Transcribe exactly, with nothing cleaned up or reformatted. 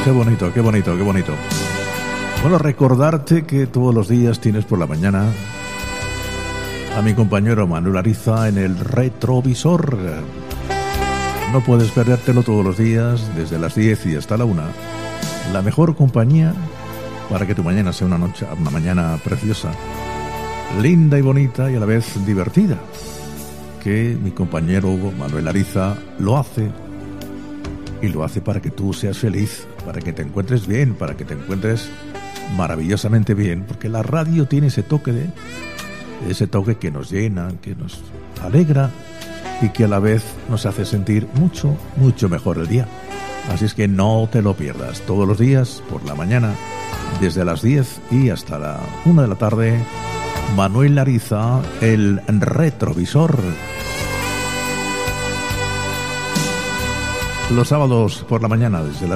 qué bonito, qué bonito, qué bonito. Bueno, recordarte que todos los días tienes por la mañana a mi compañero Manuel Ariza en el retrovisor. No puedes perdértelo todos los días, desde las diez y hasta la una. La mejor compañía para que tu mañana sea una noche, una mañana preciosa, linda y bonita y a la vez divertida. Que mi compañero Manuel Ariza lo hace. Y lo hace para que tú seas feliz, para que te encuentres bien, para que te encuentres maravillosamente bien, porque la radio tiene ese toque de ese toque que nos llena, que nos alegra y que a la vez nos hace sentir mucho, mucho mejor el día. Así es que no te lo pierdas. Todos los días, por la mañana, desde las diez y hasta la una de la tarde, Manuel Ariza, el retrovisor. Los sábados por la mañana, desde las